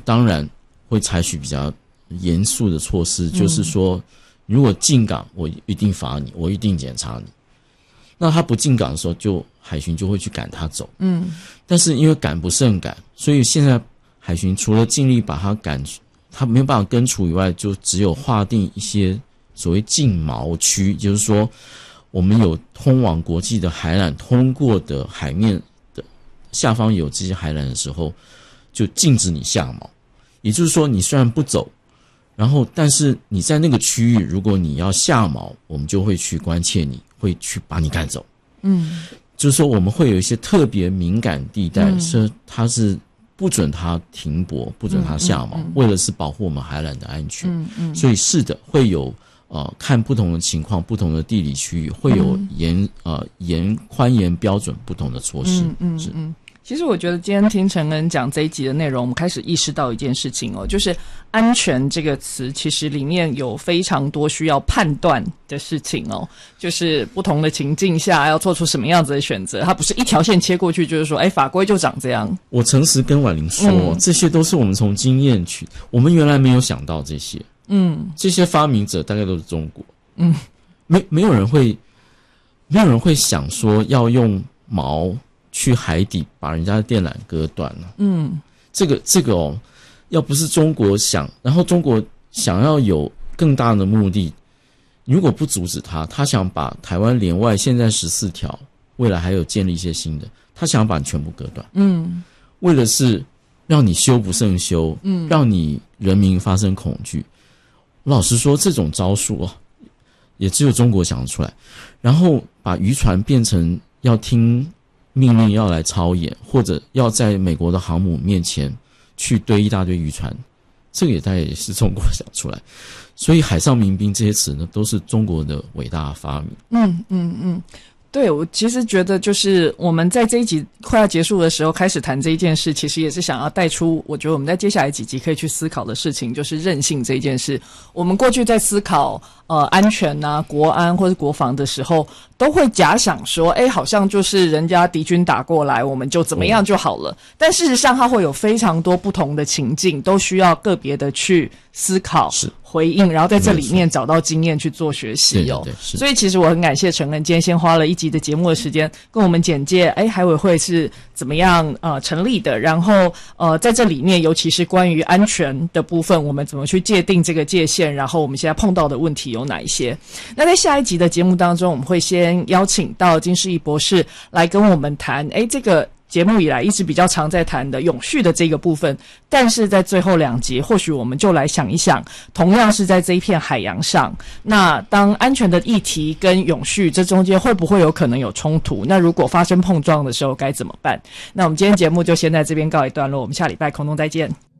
当然会采取比较严肃的措施，就是说如果进港我一定罚你，我一定检查你。那他不进港的时候，海巡就会去赶他走。但是因为赶不胜赶，所以现在海巡除了尽力把他赶，他没有办法根除以外，就只有划定一些所谓禁锚区，就是说我们有通往国际的海缆通过的海面的下方有这些海缆的时候，就禁止你下锚。也就是说你虽然不走，然后但是你在那个区域如果你要下锚，我们就会去关切你，会去把你赶走。就是说我们会有一些特别敏感地带，是它是不准它停泊，不准它下锚，为了是保护我们海缆的安全。所以是的，会有看不同的情况，不同的地理区域会有宽严标准不同的措施。 其实我觉得今天听承恩讲这一集的内容，我们开始意识到一件事情哦，就是安全这个词其实里面有非常多需要判断的事情哦，就是不同的情境下要做出什么样子的选择，它不是一条线切过去就是说法规就长这样。 我诚实跟婉玲说，这些都是我们从经验去，我们原来没有想到这些。这些发明者大概都是中国。没有人会想说要用锚去海底把人家的电缆割断了。这个要不是中国想，然后中国想要有更大的目的，如果不阻止他想把台湾连外现在14条，未来还有建立一些新的，他想把你全部割断。为了是让你修不胜修，让你人民发生恐惧。老实说，这种招数也只有中国想得出来，然后把渔船变成要听命令要来操演，或者要在美国的航母面前去堆一大堆渔船，这个也大概也是中国想出来。所以海上民兵这些词呢，都是中国的伟大发明。 对，我其实觉得就是我们在这一集快要结束的时候开始谈这一件事，其实也是想要带出我觉得我们在接下来几集可以去思考的事情，就是韧性这一件事。我们过去在思考安全啊、国安或是国防的时候，都会假想说好像就是人家敌军打过来我们就怎么样就好了。但事实上它会有非常多不同的情境，都需要个别的去思考回应，然后在这里面找到经验去做学习哦。所以其实我很感谢承恩今天先花了一集的节目的时间跟我们简介海委会是怎么样成立的，然后在这里面尤其是关于安全的部分，我们怎么去界定这个界限，然后我们现在碰到的问题有哪一些。那在下一集的节目当中，我们会先邀请到金士义博士来跟我们谈这个节目以来一直比较常在谈的永续的这个部分，但是在最后2集或许我们就来想一想，同样是在这一片海洋上，那当安全的议题跟永续这中间会不会有可能有冲突，那如果发生碰撞的时候该怎么办。那我们今天节目就先在这边告一段落，我们下礼拜空中再见。